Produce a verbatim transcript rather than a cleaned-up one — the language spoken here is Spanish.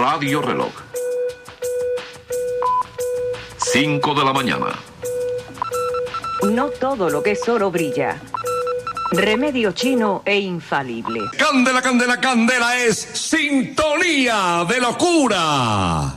Radio Reloj. Cinco de la mañana. No todo lo que es oro brilla. Remedio chino e infalible. Candela, candela, candela es sintonía de locura.